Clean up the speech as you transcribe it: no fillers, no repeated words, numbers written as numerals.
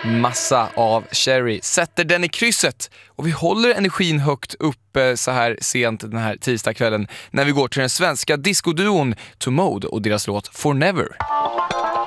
Massa av Cherry sätter den i krysset och vi håller energin högt uppe så här sent den här tisdagskvällen när vi går till den svenska discoduon To Mode och deras låt For Never.